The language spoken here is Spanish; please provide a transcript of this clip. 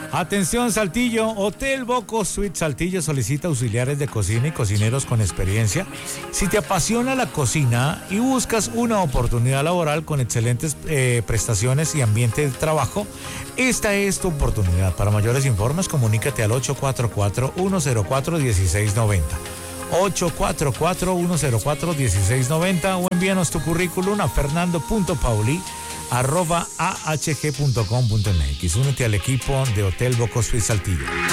Atención Saltillo, Hotel Boco Suite Saltillo solicita auxiliares de cocina y cocineros con experiencia. Si te apasiona la cocina y buscas una oportunidad laboral con excelentes prestaciones y ambiente de trabajo, esta es tu oportunidad. Para mayores informes, comunícate al 844-104-1690. 844-104-1690 o envíanos tu currículum a fernando.pauli@ahg.com.mx. Únete al equipo de Hotel Boco Suite Saltillo.